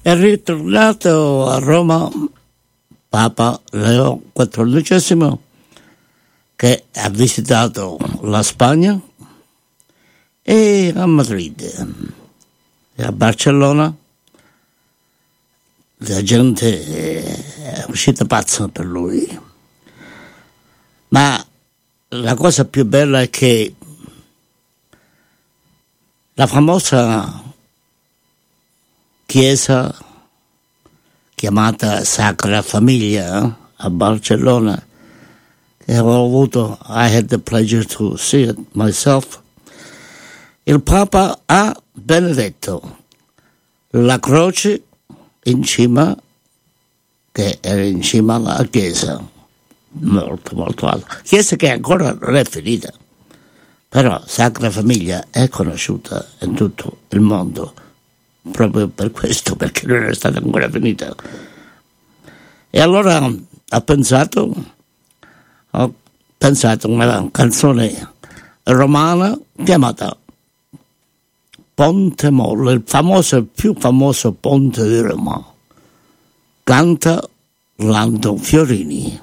È ritornato a Roma Papa Leo XIV, che ha visitato la Spagna e a Madrid e a Barcellona. La gente è uscita pazza per lui. Ma la cosa più bella è che la famosa chiesa chiamata Sacra Famiglia a Barcellona, che avevo avuto, I had the pleasure to see it myself, il Papa ha benedetto la croce in cima, che era in cima alla chiesa, molto molto alta, chiesa che ancora non è finita, però Sacra Famiglia è conosciuta in tutto il mondo proprio per questo, perché non è stata ancora finita. E allora ho pensato a una canzone romana chiamata Ponte Mollo, il più famoso ponte di Roma. Canta Lando Fiorini.